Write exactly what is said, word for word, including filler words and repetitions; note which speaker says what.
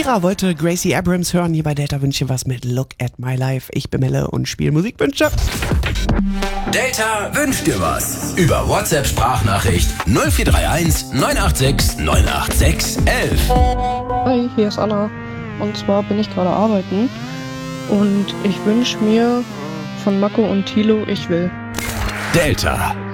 Speaker 1: Kira wollte Gracie Abrams hören. Hier bei Delta wünsche was mit Look at My Life. Ich bin Melle und spiele Musikwünsche.
Speaker 2: Delta wünscht dir was. Über WhatsApp-Sprachnachricht null vier drei eins neun acht sechs neun acht sechs elf.
Speaker 3: Hi, hier ist Anna. Und zwar bin ich gerade arbeiten und ich wünsche mir von Mako und Thilo Ich will.
Speaker 2: Delta.